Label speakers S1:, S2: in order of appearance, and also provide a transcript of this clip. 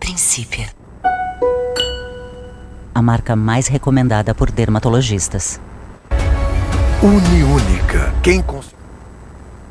S1: Princípio.
S2: A marca mais recomendada por dermatologistas.
S3: Uniúnica. Quem consome